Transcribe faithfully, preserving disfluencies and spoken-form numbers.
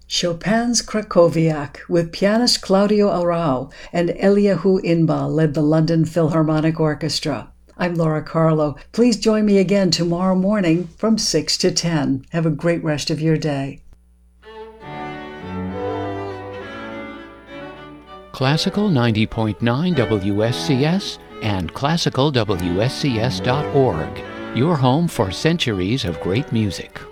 Chopin's Krakowiak with pianist Claudio Arau and Eliahu Inbal led the London Philharmonic Orchestra. I'm Laura Carlo. Please join me again tomorrow morning from six to ten. Have a great rest of your day. Classical ninety point nine W S C S and classical W S C S dot org, your home for centuries of great music.